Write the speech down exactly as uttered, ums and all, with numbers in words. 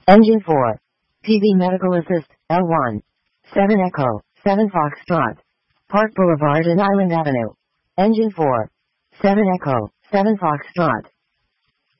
Engine four. P V Medical Assist, L one. seven Echo, seven Foxtrot. Park Boulevard and Island Avenue. Engine four. seven Echo, seven Foxtrot.